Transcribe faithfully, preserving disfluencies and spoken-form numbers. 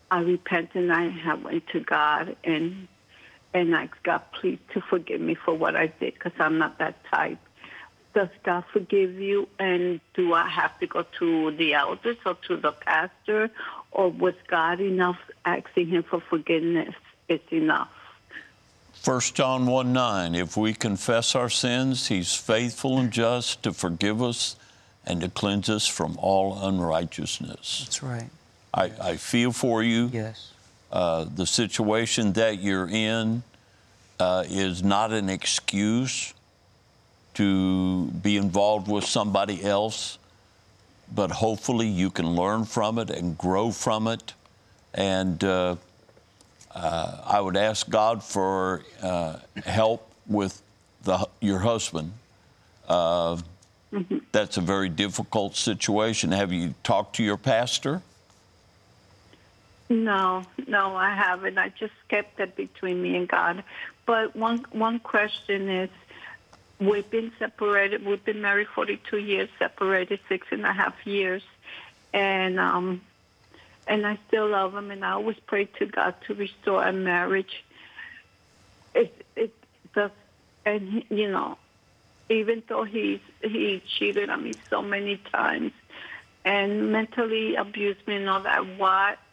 I repent and I have went to God and and asked God, please, to forgive me for what I did, because I'm not that type. Does God forgive you? And do I have to go to the elders or to the pastor? Or was God enough asking him for forgiveness is enough? First John one nine, if we confess our sins, he's faithful and just to forgive us and to cleanse us from all unrighteousness. That's right. I, I feel for you. Yes. Uh, the situation that you're in uh, is not an excuse to be involved with somebody else, but hopefully you can learn from it and grow from it. And uh, uh, I would ask God for uh, help with the, your husband. Uh, Mm-hmm. That's a very difficult situation. Have you talked to your pastor? No, no, I haven't. I just kept it between me and God. But one one question is, we've been separated. We've been married forty-two years, separated six and a half years, and um, and I still love him. And I always pray to God to restore our marriage. It it does, and he, you know, even though he's he cheated on me so many times and mentally abused me and all that, why